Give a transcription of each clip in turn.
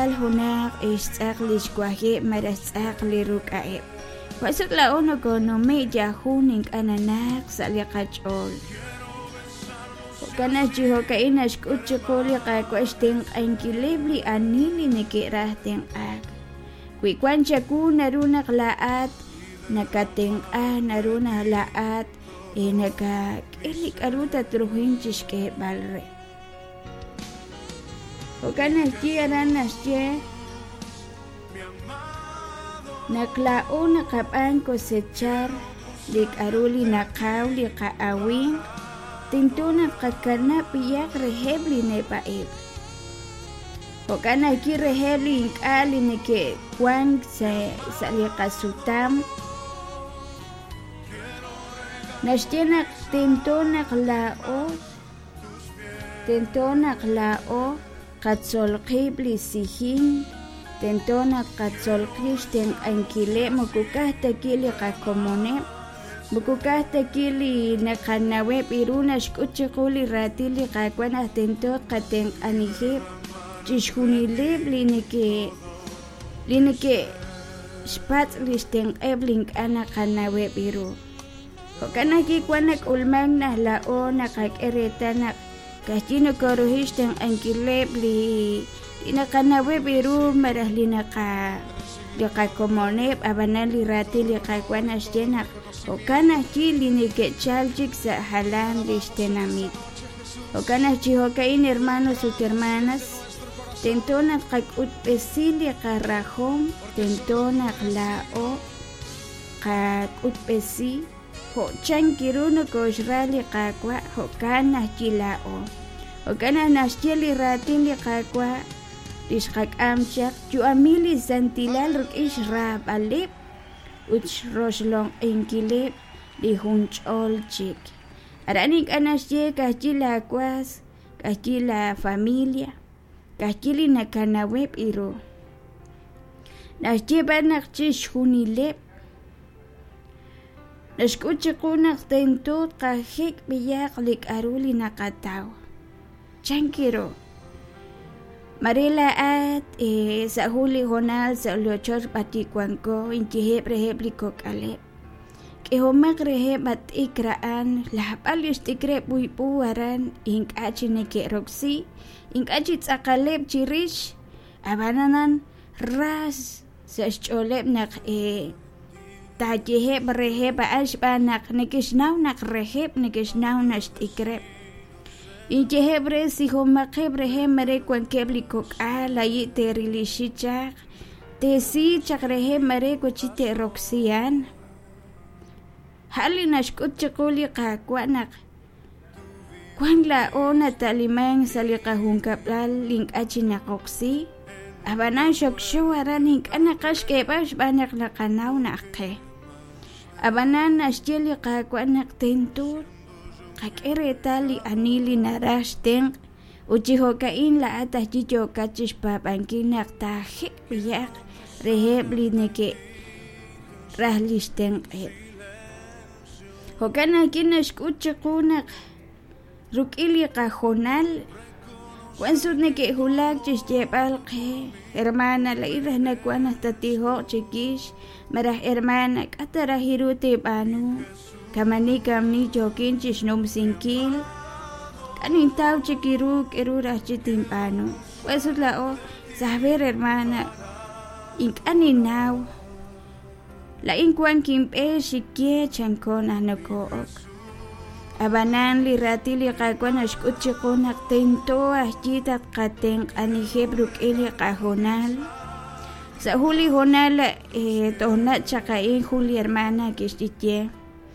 Igual hunaq ixtz'aqli xkuajib mara tz'aqli ruk'a'ib. Wasuk la ono konomi yahun ink'ananaq sali qach'ol. Kana chihokain xk'uchikuli qakwax tinq'ankilibli anili nikiraj tinq'ak. Kuikwan chakun narunaq la'at nakatinq'a narunaq la'at nakak'ili k'aruta trujin chixk'eb'alre. Kana xchi aranas che nakla'u naqab'an cosechar lik'aruli naqaw liqa'awin tintuna qakana piyak rejebli nepa'ib. Kana aquí rejebli ink'ali nike kwan saliqasutam naxtinak tintunaq la'o qatzolqibli sijin tentonaq qatzolqix tinq'ankile mukukaj takili qakomone mukukaj takili naqanaweb iruna xk'uchiquli ratili qakwanaj tentot qatinq'anijib chixjunilib linike xpatz'li xtinq'eb link'ana qanaweb iru. Kana kikwanak ulmanaj la'o naqak'eretanaq kachino korujix tinq'ankileb linaqanaweb iru maraj liqakomoneb abanan lirati liqakwana xtenaq kana chi linikechalchik sa halan lixtenamit. Kana chihokain hermanos y hermanas tentonaq qak'utp'esili qarajom tentonaq la'o qak'utp'esi chankiruno koxrali qakwa kana chila'o. Kana naxcheli ratili qakwa lixqak'amchaq chuamili santilal ruk'ix rab'alib uchroxlon inkilib lijunch'olchik. Arani k'anaxche kajchila akwas kajchila familia kajchili nakanaweb iru. Naxche banaq chixjunileb naxk'uchiqunaq tentut qajik biyaq lik'aruli naqataw. Chankiro Marila at sa huli honal sa uliochor patikwanko inchiheb reheb likok'aleb. K'ihumaq reheb at ikra'an lahb'al ixtikreb buypuwaran ink'achi nikeroksi ink'achi tz'aqaleb chirix abananan ras sa xch'oleb naq tajiheb reheb axb'anaq nikixnaw naq reheb nikixnaw naxtikreb. Incheheb re sijomaqeb reheb mare kwankeb likok'al ayi terilixixchaq tesichaq reheb mare kochite roksian. Hali naxk'utchiquli qakwanaq kwan la'o nataliman saliqajunkab'al link'achi naqoksi abanan xokshu aran ink'ana qaxk'eb'ax b'anaq laqanaw naqqe. Abanan naxcheli qakwanaq tentut qak'eretali anili naraxten uchihokain la'ataj chichokachix papankinaq tajik biyaq reheb linike rajlixtenq'eb. Hokana kina xk'uchiqunaq ruk'ili qajonal wansut nike hulak chixyeb'al qe hermana la'iraj nakwanaj tatijoq chikix maraj hermana k'ataraj iruti b'anu kamani kamni chokin chixnumsinkil kanintaw chikiru k'eruraj chitimp'anu wansut la'o saber hermana ink'aninaw la'in kwan kimp'e xikie chankonaj noko'ok. Abanan lirati liqakwan axk'uchiqunaq tento ajchitat qatinq'anijeb ruk'ili qajonal sa huli jonal to'nat chaqa'in juli hermana kixchitie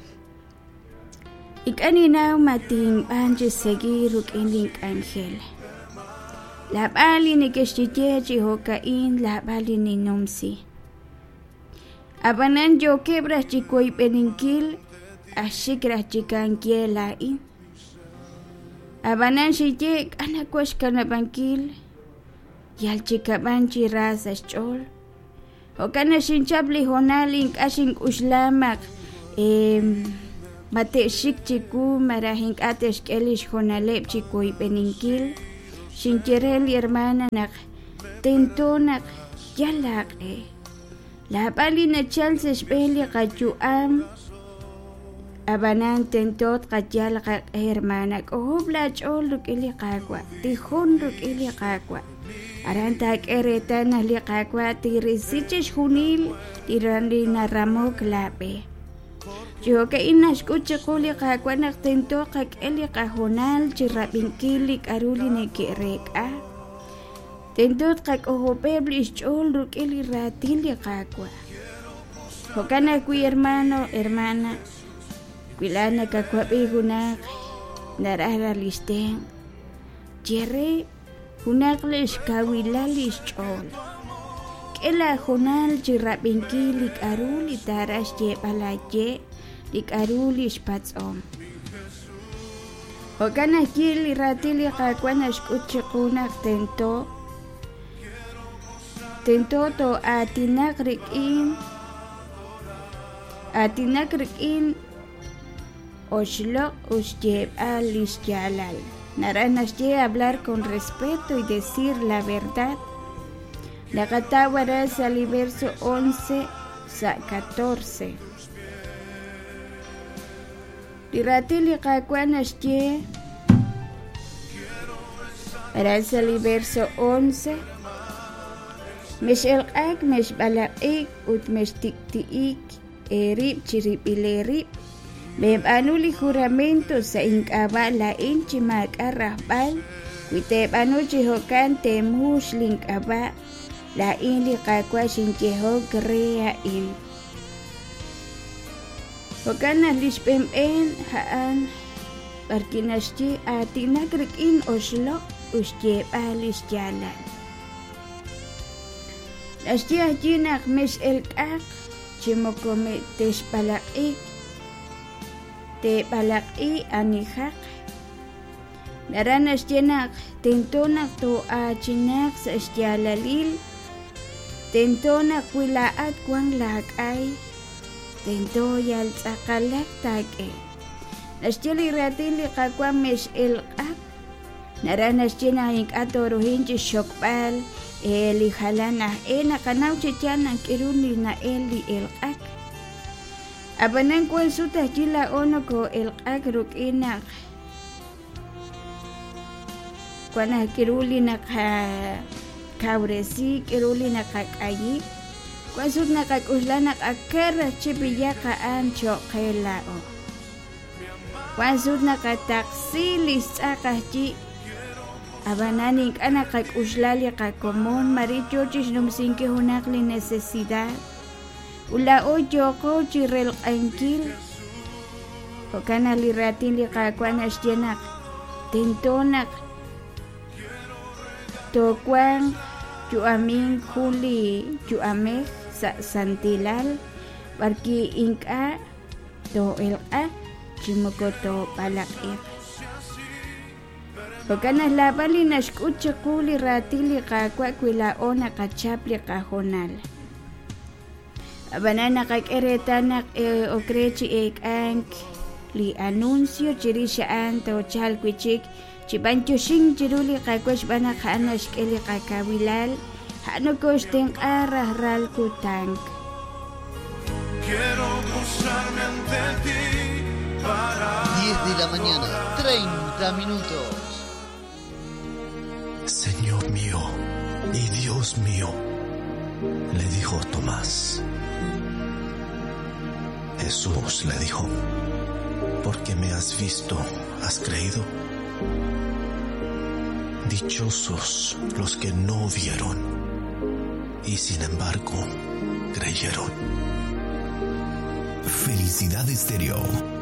ik'aninaw matinb'an chisegui ruk'ili ink'anjel lab'ali nikixchitie chihokain lab'ali ninumsi. Abanan yokebra chikoyp'eninkil axikra chikankiela'in abanan xiye k'anakwax kanabankil yalchikab'an chiras axch'ol hokana xinchapli jonal ink'axin k'uxlamaq mate'xik chiku maraj ink'atex k'elix jonaleb chikoyp'eninkil xincherel hermana naq tentonak yalaqe la balina chalses beli qachuam abanan tentot qajalaqa hermana kohobla choluk ili qaqwa tijonduk ili qaqwa aranta keretana li qaqwa tirisiches junil tirandi naramok lape yo que inas kuche quli qaqwa naqtento qaq ili qajonal chirabinkili aruli nekereka tentot qaq ohopebli choluk ili ratili qaqwa hokana kui hermano hermana Wilana kakwapi hunak narara listeng jere hunak les kawilalis chol kela honal jirabinkilik aruli taras je palaje dik arulis patsom hokana kili ratili kakwana skuchikunak tento to atinak rikin Oshlo Ushjeb Alis Yalal. Naranas ye hablar con respeto y decir la verdad. La Catawara es al verso 11 a 14. Liratili Kakwanas ye. Aras al verso 11. Mesh el ak mesh balaik ut mesh tiktiik erip chiripilerip. Beb anuli juramento sa inkaba la inchi makarahbal Kuiteb anuchi hokan temhush linkaba la inli kakwa shinkeho krea in Hokan lispem en haan Parkinashti atinakrik in oslo ushjeb alis jalan Nashti ajinak mes el kak Chimokome tespalaik te balaki anihak naranas jenak tentonak to achinak sa istyalalil tentonak wilaat kwang lakay tento yal sakalak take nastyali ratili kakwa mes ilak naranas jenak atorohin chi shokpal eli halana nakanaw chichan ang kiruni na eli ilak Abanan kwan suta jila ono ko el agruk inak kwana kiruli na kauresi kiruli na kakayi kwan sut na kakusla na kakera chipiya ka ancho kailao kwan sut na kataksilis akaji abananing anak kakuslali kakomon marichochis numsinke hunakli necesidad Ula ojo ko chirel ankil Hokana liratin li kakwanas jenak Tentonak Tokwang Juamin kuli Juameh sa santilal Barki inka To ilka Chimoko to palakir Hokana labali nashkucha kuli ratili kakwa Kwila ona kachapli kajonal Abanana kakeretanak okrechi ank li anuncio chirishaan to chalquichik chibanchushin chiruli kakwash bana khanash keli kakawilal hano kosten arah ral kutank Quiero posarme ante ti para 10 de la mañana, 30 minutos. Señor mío y Dios mío, le dijo Tomás. Jesús le dijo, porque me has visto, has creído. Dichosos los que no vieron y sin embargo creyeron. Felicidad Estéreo.